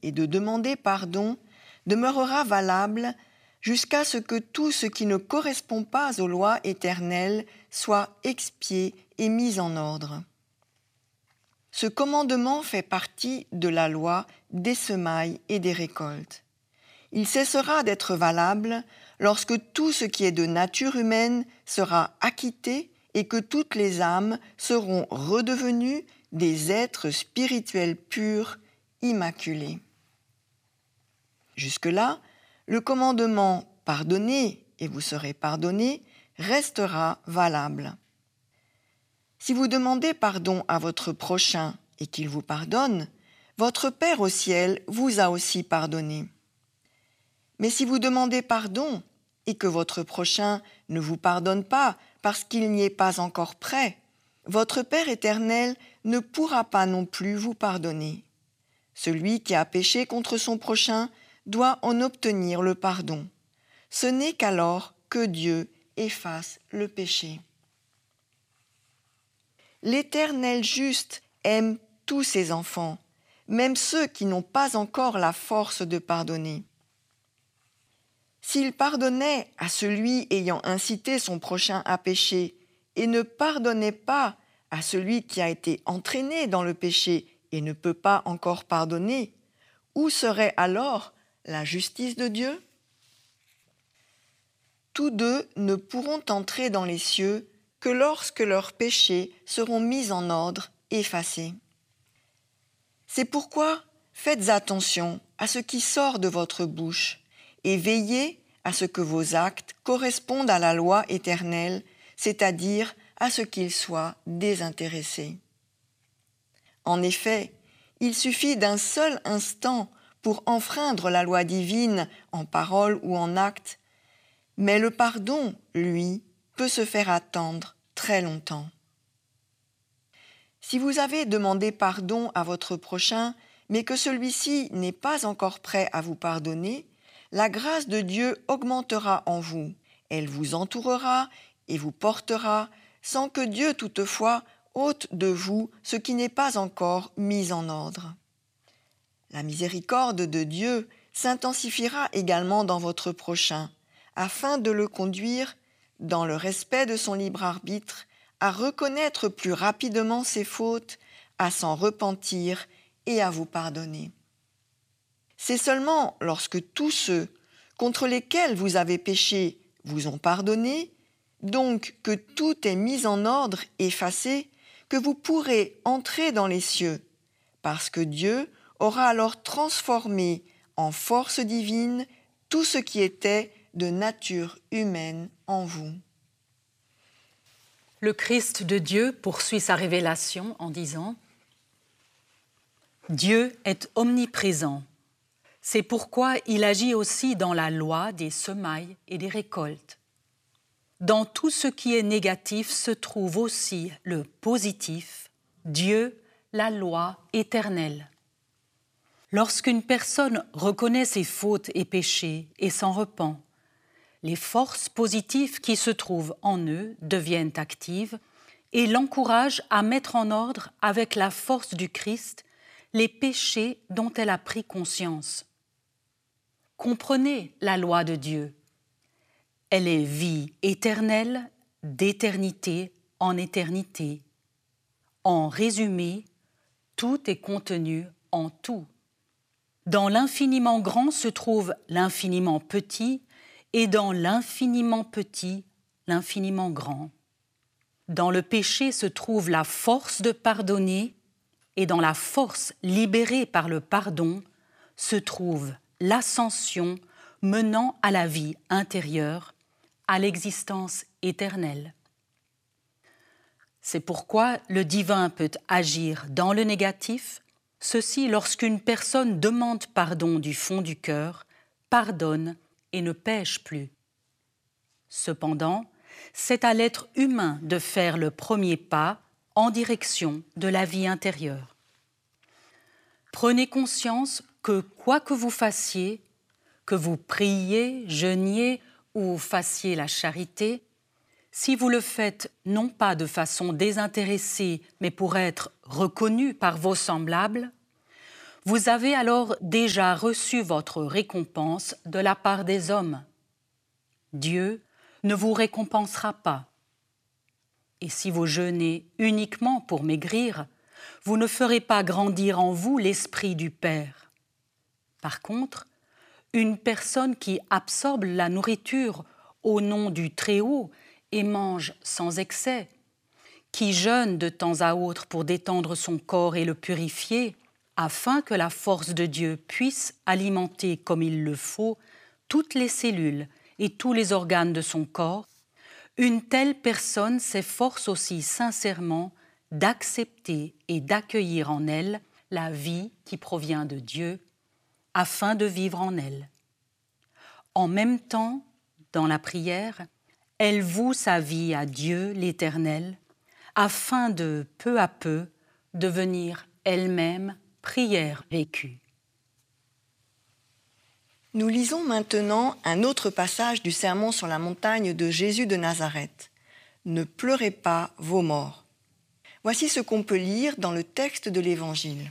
et de demander pardon demeurera valable jusqu'à ce que tout ce qui ne correspond pas aux lois éternelles soit expié et mis en ordre. Ce commandement fait partie de la loi des semailles et des récoltes. Il cessera d'être valable lorsque tout ce qui est de nature humaine sera acquitté et que toutes les âmes seront redevenues des êtres spirituels purs, immaculés. Jusque-là, le commandement « Pardonnez et vous serez pardonnés » restera valable. Si vous demandez pardon à votre prochain et qu'il vous pardonne, votre Père au ciel vous a aussi pardonné. Mais si vous demandez pardon et que votre prochain ne vous pardonne pas parce qu'il n'y est pas encore prêt, votre Père éternel ne pourra pas non plus vous pardonner. Celui qui a péché contre son prochain doit en obtenir le pardon. Ce n'est qu'alors que Dieu efface le péché. L'Éternel juste aime tous ses enfants, même ceux qui n'ont pas encore la force de pardonner. S'il pardonnait à celui ayant incité son prochain à pécher et ne pardonnait pas à celui qui a été entraîné dans le péché et ne peut pas encore pardonner, où serait alors la justice de Dieu? Tous deux ne pourront entrer dans les cieux que lorsque leurs péchés seront mis en ordre, effacés. C'est pourquoi faites attention à ce qui sort de votre bouche et veillez à ce que vos actes correspondent à la loi éternelle, c'est-à-dire à ce qu'ils soient désintéressés. En effet, il suffit d'un seul instant pour enfreindre la loi divine en parole ou en acte, mais le pardon, lui, peut se faire attendre très longtemps. Si vous avez demandé pardon à votre prochain, mais que celui-ci n'est pas encore prêt à vous pardonner, la grâce de Dieu augmentera en vous. Elle vous entourera et vous portera, sans que Dieu toutefois ôte de vous ce qui n'est pas encore mis en ordre. La miséricorde de Dieu s'intensifiera également dans votre prochain, afin de le conduire, dans le respect de son libre arbitre, à reconnaître plus rapidement ses fautes, à s'en repentir et à vous pardonner. C'est seulement lorsque tous ceux contre lesquels vous avez péché vous ont pardonné, donc que tout est mis en ordre, effacé, que vous pourrez entrer dans les cieux, parce que Dieu aura alors transformé en force divine tout ce qui était de nature humaine en vous. Le Christ de Dieu poursuit sa révélation en disant « Dieu est omniprésent. C'est pourquoi il agit aussi dans la loi des semailles et des récoltes. Dans tout ce qui est négatif se trouve aussi le positif, Dieu, la loi éternelle. Lorsqu'une personne reconnaît ses fautes et péchés et s'en repent, les forces positives qui se trouvent en eux deviennent actives et l'encouragent à mettre en ordre avec la force du Christ les péchés dont elle a pris conscience. Comprenez la loi de Dieu. Elle est vie éternelle, d'éternité en éternité. En résumé, tout est contenu en tout. Dans l'infiniment grand se trouve l'infiniment petit, et dans l'infiniment petit, l'infiniment grand. Dans le péché se trouve la force de pardonner, et dans la force libérée par le pardon se trouve l'ascension menant à la vie intérieure, à l'existence éternelle. C'est pourquoi le divin peut agir dans le négatif, ceci lorsqu'une personne demande pardon du fond du cœur, pardonne et ne pêche plus. Cependant, c'est à l'être humain de faire le premier pas en direction de la vie intérieure. Prenez conscience que quoi que vous fassiez, que vous priez, jeûniez ou fassiez la charité, si vous le faites non pas de façon désintéressée, mais pour être reconnu par vos semblables, Vous avez alors déjà reçu votre récompense de la part des hommes. Dieu ne vous récompensera pas. Et si vous jeûnez uniquement pour maigrir, vous ne ferez pas grandir en vous l'esprit du Père. Par contre, une personne qui absorbe la nourriture au nom du Très-Haut et mange sans excès, qui jeûne de temps à autre pour détendre son corps et le purifier, afin que la force de Dieu puisse alimenter comme il le faut toutes les cellules et tous les organes de son corps, une telle personne s'efforce aussi sincèrement d'accepter et d'accueillir en elle la vie qui provient de Dieu, afin de vivre en elle. En même temps, dans la prière, elle voue sa vie à Dieu l'Éternel, afin de, peu à peu, devenir elle-même prière vécue. Nous lisons maintenant un autre passage du Sermon sur la montagne de Jésus de Nazareth. Ne pleurez pas vos morts. Voici ce qu'on peut lire dans le texte de l'Évangile.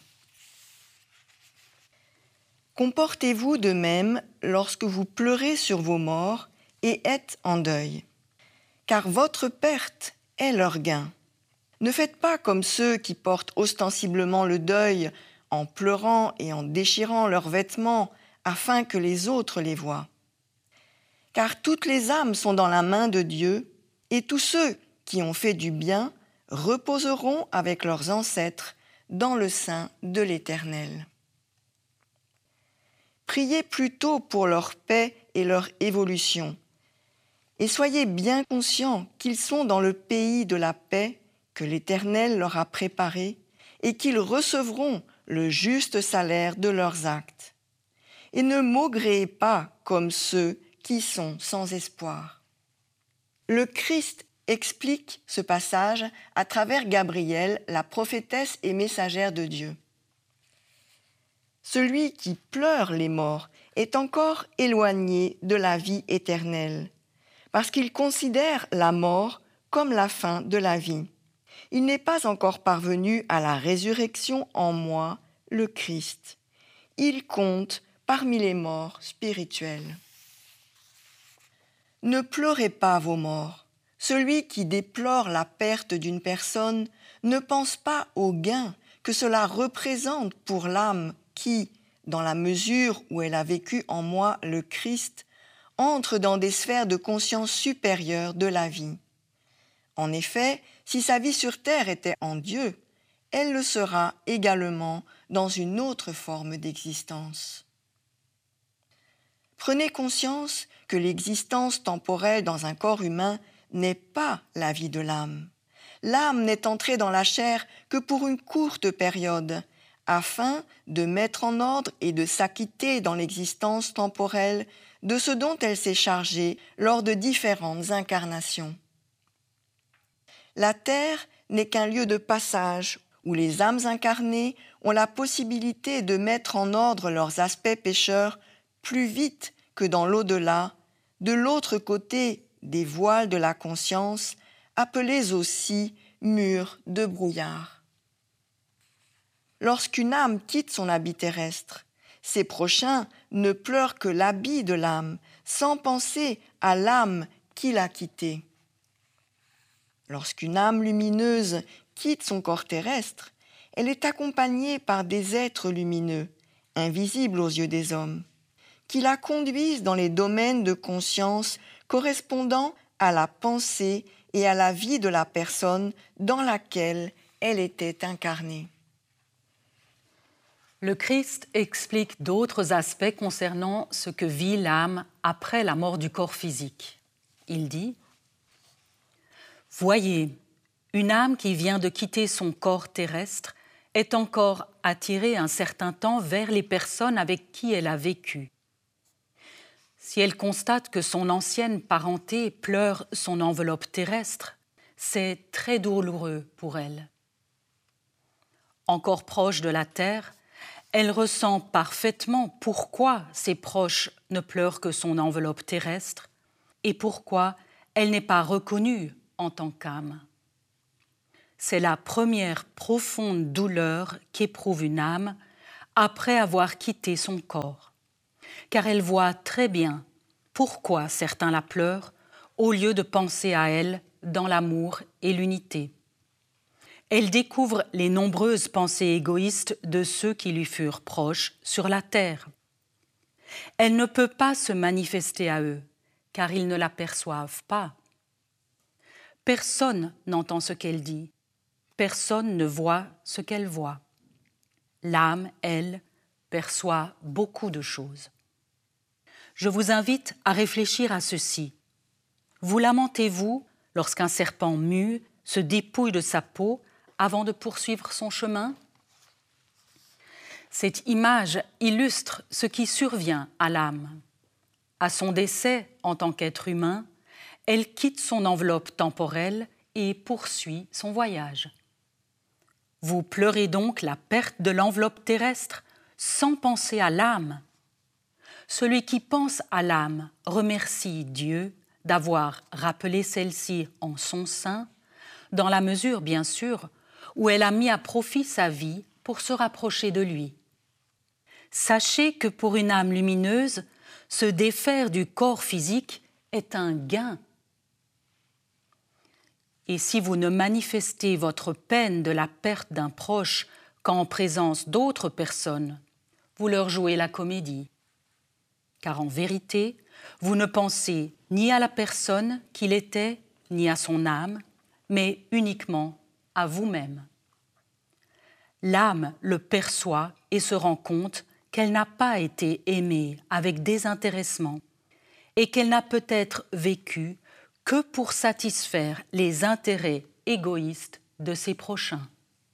Comportez-vous de même lorsque vous pleurez sur vos morts et êtes en deuil, car votre perte est leur gain. Ne faites pas comme ceux qui portent ostensiblement le deuil en pleurant et en déchirant leurs vêtements afin que les autres les voient. Car toutes les âmes sont dans la main de Dieu, et tous ceux qui ont fait du bien reposeront avec leurs ancêtres dans le sein de l'Éternel. Priez plutôt pour leur paix et leur évolution, et soyez bien conscients qu'ils sont dans le pays de la paix que l'Éternel leur a préparé et qu'ils recevront le juste salaire de leurs actes. Et ne maugréez pas comme ceux qui sont sans espoir. Le Christ explique ce passage à travers Gabriel, la prophétesse et messagère de Dieu. Celui qui pleure les morts est encore éloigné de la vie éternelle, parce qu'il considère la mort comme la fin de la vie. Il n'est pas encore parvenu à la résurrection en moi, le Christ. Il compte parmi les morts spirituels. Ne pleurez pas vos morts. Celui qui déplore la perte d'une personne ne pense pas au gain que cela représente pour l'âme qui, dans la mesure où elle a vécu en moi le Christ, entre dans des sphères de conscience supérieures de la vie. En effet, si sa vie sur terre était en Dieu, elle le sera également dans une autre forme d'existence. Prenez conscience que l'existence temporelle dans un corps humain n'est pas la vie de l'âme. L'âme n'est entrée dans la chair que pour une courte période, afin de mettre en ordre et de s'acquitter dans l'existence temporelle de ce dont elle s'est chargée lors de différentes incarnations. La terre n'est qu'un lieu de passage où les âmes incarnées ont la possibilité de mettre en ordre leurs aspects pécheurs plus vite que dans l'au-delà, de l'autre côté des voiles de la conscience, appelés aussi murs de brouillard. Lorsqu'une âme quitte son habit terrestre, ses prochains ne pleurent que l'habit de l'âme, sans penser à l'âme qui l'a quittée. Lorsqu'une âme lumineuse quitte son corps terrestre, elle est accompagnée par des êtres lumineux, invisibles aux yeux des hommes, qui la conduisent dans les domaines de conscience correspondant à la pensée et à la vie de la personne dans laquelle elle était incarnée. Le Christ explique d'autres aspects concernant ce que vit l'âme après la mort du corps physique. Il dit « Voyez, une âme qui vient de quitter son corps terrestre est encore attirée un certain temps vers les personnes avec qui elle a vécu. Si elle constate que son ancienne parenté pleure son enveloppe terrestre, c'est très douloureux pour elle. Encore proche de la terre, elle ressent parfaitement pourquoi ses proches ne pleurent que son enveloppe terrestre et pourquoi elle n'est pas reconnue en tant qu'âme. C'est la première profonde douleur qu'éprouve une âme après avoir quitté son corps, car elle voit très bien pourquoi certains la pleurent au lieu de penser à elle dans l'amour et l'unité. Elle découvre les nombreuses pensées égoïstes de ceux qui lui furent proches sur la terre. Elle ne peut pas se manifester à eux, car ils ne la perçoivent pas. Personne n'entend ce qu'elle dit, personne ne voit ce qu'elle voit. L'âme, elle, perçoit beaucoup de choses. Je vous invite à réfléchir à ceci. Vous lamentez-vous lorsqu'un serpent mue se dépouille de sa peau avant de poursuivre son chemin ? Cette image illustre ce qui survient à l'âme. À son décès en tant qu'être humain, elle quitte son enveloppe temporelle et poursuit son voyage. Vous pleurez donc la perte de l'enveloppe terrestre sans penser à l'âme. Celui qui pense à l'âme remercie Dieu d'avoir rappelé celle-ci en son sein, dans la mesure, bien sûr, où elle a mis à profit sa vie pour se rapprocher de lui. Sachez que pour une âme lumineuse, se défaire du corps physique est un gain. Et si vous ne manifestez votre peine de la perte d'un proche qu'en présence d'autres personnes, vous leur jouez la comédie. Car en vérité, vous ne pensez ni à la personne qu'il était, ni à son âme, mais uniquement à vous-même. L'âme le perçoit et se rend compte qu'elle n'a pas été aimée avec désintéressement et qu'elle n'a peut-être vécu que pour satisfaire les intérêts égoïstes de ses prochains.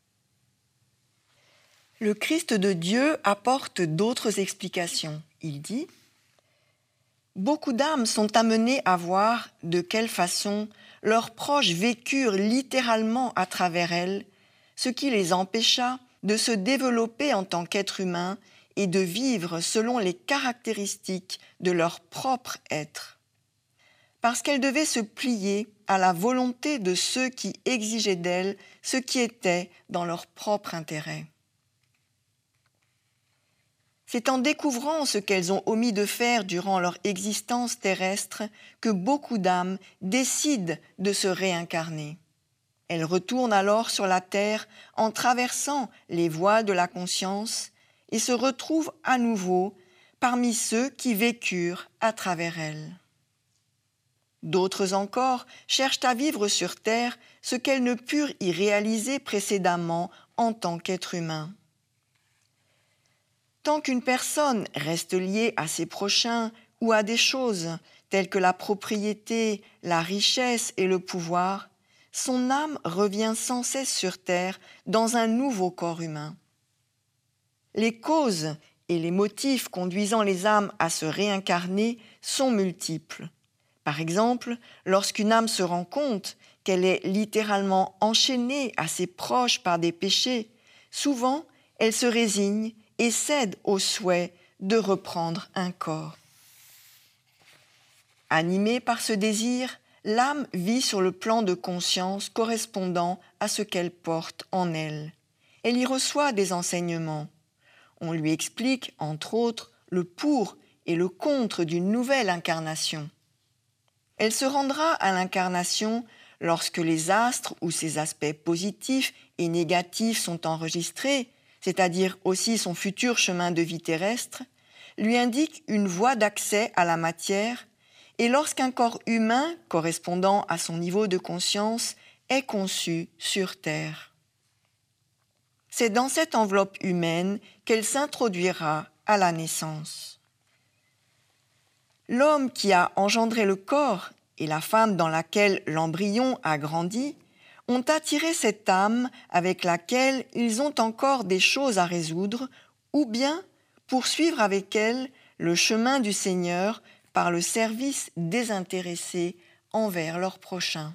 Le Christ de Dieu apporte d'autres explications. Il dit « Beaucoup d'âmes sont amenées à voir de quelle façon leurs proches vécurent littéralement à travers elles, ce qui les empêcha de se développer en tant qu'être humain et de vivre selon les caractéristiques de leur propre être. Parce qu'elles devaient se plier à la volonté de ceux qui exigeaient d'elles ce qui était dans leur propre intérêt. C'est en découvrant ce qu'elles ont omis de faire durant leur existence terrestre que beaucoup d'âmes décident de se réincarner. Elles retournent alors sur la terre en traversant les voies de la conscience et se retrouvent à nouveau parmi ceux qui vécurent à travers elles. D'autres encore cherchent à vivre sur terre ce qu'elles ne purent y réaliser précédemment en tant qu'être humain. Tant qu'une personne reste liée à ses prochains ou à des choses telles que la propriété, la richesse et le pouvoir, son âme revient sans cesse sur terre dans un nouveau corps humain. Les causes et les motifs conduisant les âmes à se réincarner sont multiples. Par exemple, lorsqu'une âme se rend compte qu'elle est littéralement enchaînée à ses proches par des péchés, souvent elle se résigne et cède au souhait de reprendre un corps. Animée par ce désir, l'âme vit sur le plan de conscience correspondant à ce qu'elle porte en elle. Elle y reçoit des enseignements. On lui explique, entre autres, le pour et le contre d'une nouvelle incarnation. Elle se rendra à l'incarnation lorsque les astres ou ses aspects positifs et négatifs sont enregistrés, c'est-à-dire aussi son futur chemin de vie terrestre, lui indique une voie d'accès à la matière, et lorsqu'un corps humain correspondant à son niveau de conscience est conçu sur Terre. C'est dans cette enveloppe humaine qu'elle s'introduira à la naissance. L'homme qui a engendré le corps et la femme dans laquelle l'embryon a grandi ont attiré cette âme avec laquelle ils ont encore des choses à résoudre, ou bien poursuivre avec elle le chemin du Seigneur par le service désintéressé envers leur prochain.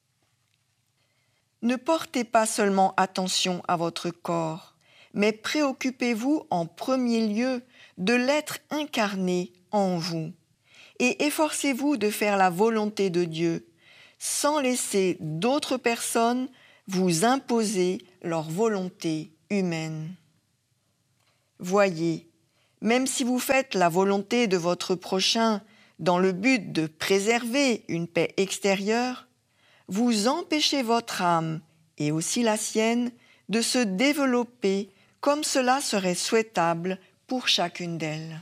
Ne portez pas seulement attention à votre corps, mais préoccupez-vous en premier lieu de l'être incarné en vous, et efforcez-vous de faire la volonté de Dieu, sans laisser d'autres personnes vous imposer leur volonté humaine. Voyez, même si vous faites la volonté de votre prochain dans le but de préserver une paix extérieure, vous empêchez votre âme, et aussi la sienne, de se développer comme cela serait souhaitable pour chacune d'elles.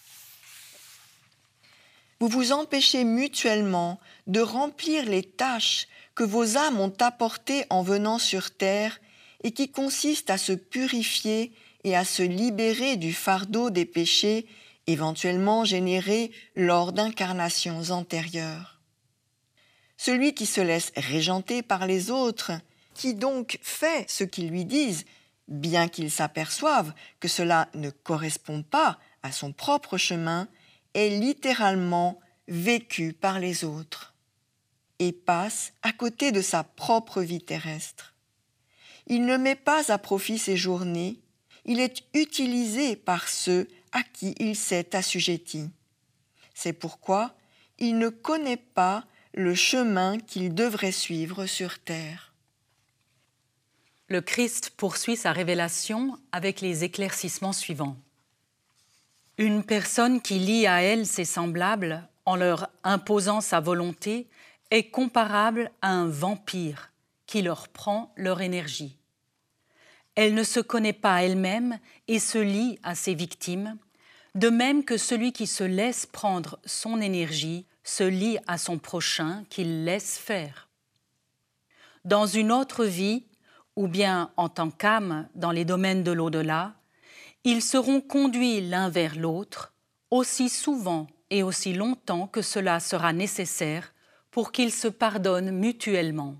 Vous vous empêchez mutuellement de remplir les tâches que vos âmes ont apportées en venant sur terre et qui consistent à se purifier et à se libérer du fardeau des péchés éventuellement générés lors d'incarnations antérieures. Celui qui se laisse régenter par les autres, qui donc fait ce qu'ils lui disent, bien qu'il s'aperçoive que cela ne correspond pas à son propre chemin, est littéralement vécu par les autres et passe à côté de sa propre vie terrestre. Il ne met pas à profit ses journées, il est utilisé par ceux à qui il s'est assujetti. C'est pourquoi il ne connaît pas le chemin qu'il devrait suivre sur terre. Le Christ poursuit sa révélation avec les éclaircissements suivants. Une personne qui lie à elle ses semblables en leur imposant sa volonté est comparable à un vampire qui leur prend leur énergie. Elle ne se connaît pas elle-même et se lie à ses victimes, de même que celui qui se laisse prendre son énergie se lie à son prochain qu'il laisse faire. Dans une autre vie, ou bien en tant qu'âme dans les domaines de l'au-delà, ils seront conduits l'un vers l'autre aussi souvent et aussi longtemps que cela sera nécessaire pour qu'ils se pardonnent mutuellement.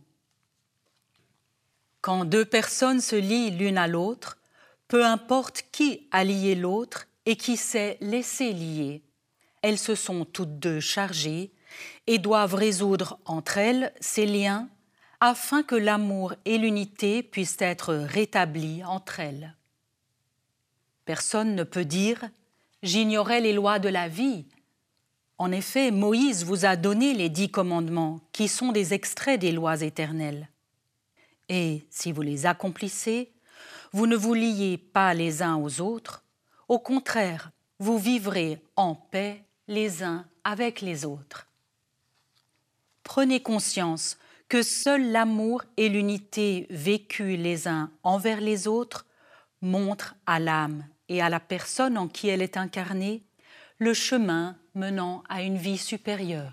Quand deux personnes se lient l'une à l'autre, peu importe qui a lié l'autre et qui s'est laissé lier, elles se sont toutes deux chargées et doivent résoudre entre elles ces liens afin que l'amour et l'unité puissent être rétablis entre elles. Personne ne peut dire « j'ignorais les lois de la vie ». En effet, Moïse vous a donné les 10 commandements qui sont des extraits des lois éternelles. Et si vous les accomplissez, vous ne vous liez pas les uns aux autres, au contraire, vous vivrez en paix les uns avec les autres. Prenez conscience que seul l'amour et l'unité vécus les uns envers les autres montrent à l'âme et à la personne en qui elle est incarnée le chemin menant à une vie supérieure.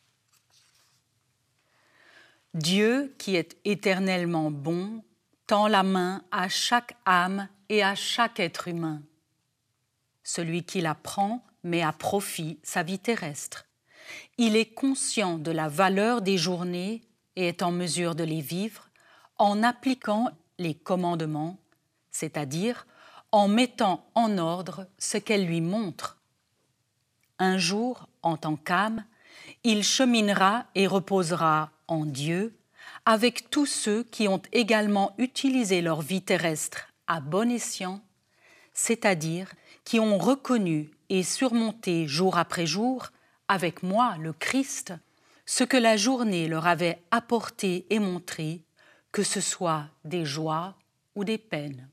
Dieu, qui est éternellement bon, tend la main à chaque âme et à chaque être humain. Celui qui la prend met à profit sa vie terrestre. Il est conscient de la valeur des journées et est en mesure de les vivre en appliquant les commandements, c'est-à-dire en mettant en ordre ce qu'elle lui montre. Un jour, en tant qu'âme, il cheminera et reposera en Dieu avec tous ceux qui ont également utilisé leur vie terrestre à bon escient, c'est-à-dire qui ont reconnu et surmonté jour après jour, avec moi, le Christ, ce que la journée leur avait apporté et montré, que ce soit des joies ou des peines.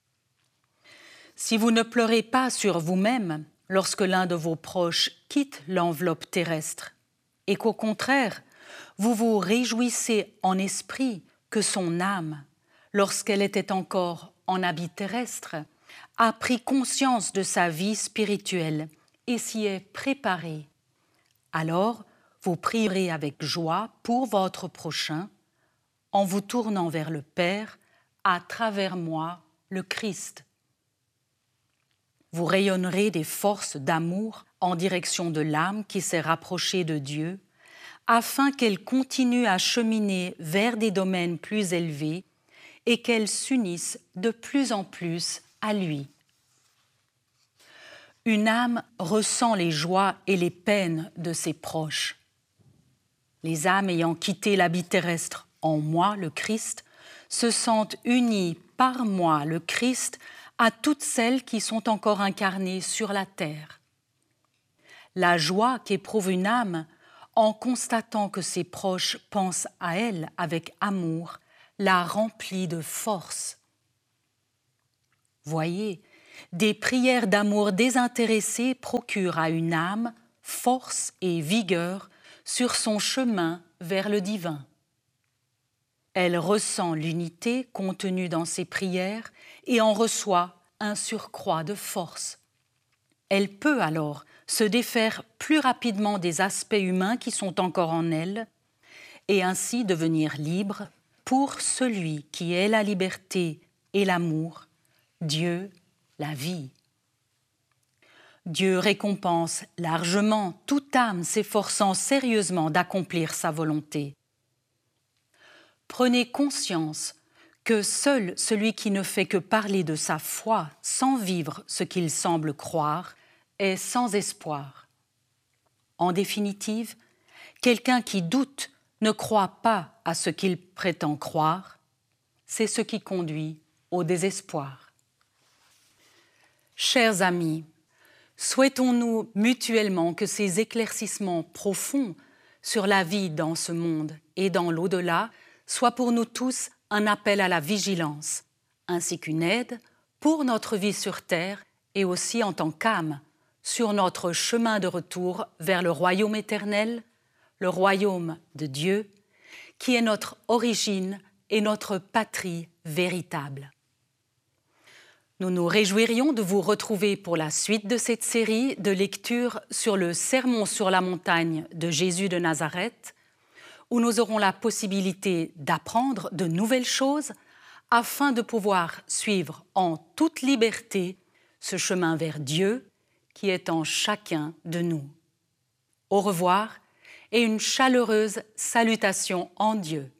Si vous ne pleurez pas sur vous-même lorsque l'un de vos proches quitte l'enveloppe terrestre, et qu'au contraire, vous vous réjouissez en esprit que son âme, lorsqu'elle était encore en habit terrestre, a pris conscience de sa vie spirituelle et s'y est préparée, alors vous prierez avec joie pour votre prochain en vous tournant vers le Père à travers moi, le Christ. Vous rayonnerez des forces d'amour en direction de l'âme qui s'est rapprochée de Dieu, afin qu'elle continue à cheminer vers des domaines plus élevés et qu'elle s'unisse de plus en plus à lui. Une âme ressent les joies et les peines de ses proches. Les âmes ayant quitté l'habit terrestre en moi, le Christ, se sentent unies par moi, le Christ, à toutes celles qui sont encore incarnées sur la terre. La joie qu'éprouve une âme en constatant que ses proches pensent à elle avec amour la remplit de force. Voyez, des prières d'amour désintéressé procurent à une âme force et vigueur sur son chemin vers le divin. Elle ressent l'unité contenue dans ses prières et en reçoit un surcroît de force. Elle peut alors se défaire plus rapidement des aspects humains qui sont encore en elle et ainsi devenir libre pour celui qui est la liberté et l'amour, Dieu, la vie. Dieu récompense largement toute âme s'efforçant sérieusement d'accomplir sa volonté. Prenez conscience que seul celui qui ne fait que parler de sa foi sans vivre ce qu'il semble croire est sans espoir. En définitive, quelqu'un qui doute ne croit pas à ce qu'il prétend croire, c'est ce qui conduit au désespoir. Chers amis, souhaitons-nous mutuellement que ces éclaircissements profonds sur la vie dans ce monde et dans l'au-delà soient pour nous tous un appel à la vigilance, ainsi qu'une aide pour notre vie sur terre et aussi en tant qu'âme sur notre chemin de retour vers le royaume éternel, le royaume de Dieu, qui est notre origine et notre patrie véritable. Nous nous réjouirions de vous retrouver pour la suite de cette série de lectures sur le Sermon sur la montagne de Jésus de Nazareth, où nous aurons la possibilité d'apprendre de nouvelles choses afin de pouvoir suivre en toute liberté ce chemin vers Dieu qui est en chacun de nous. Au revoir et une chaleureuse salutation en Dieu.